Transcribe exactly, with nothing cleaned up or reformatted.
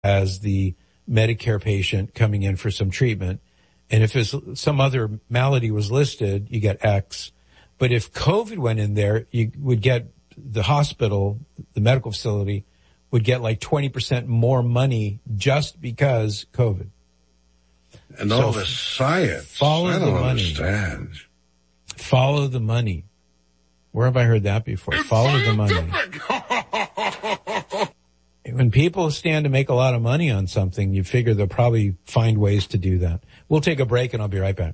as the Medicare patient coming in for some treatment. And if it's, some other malady was listed, you get X. But if COVID went in there, you would get the hospital, the medical facility, would get like twenty percent more money just because COVID. And all so the science. Follow I don't the money. understand. Follow the money. Where have I heard that before? It's Follow scientific. the money. When people stand to make a lot of money on something, you figure they'll probably find ways to do that. We'll take a break and I'll be right back.